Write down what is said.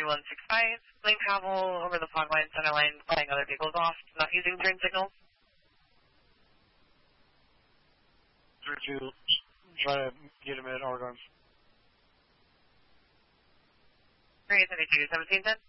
3165. Lane travel over the fog line, center line, cutting other vehicles off, not using turn signals. 32, try to get him at Argonne. 372, 1710.